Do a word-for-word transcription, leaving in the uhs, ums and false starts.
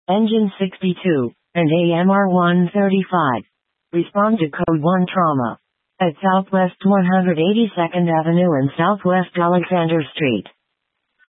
Engine sixty-two, and A M R one thirty-five. Respond to Code one Trauma. At Southwest one hundred eighty-second Avenue and Southwest Alexander Street.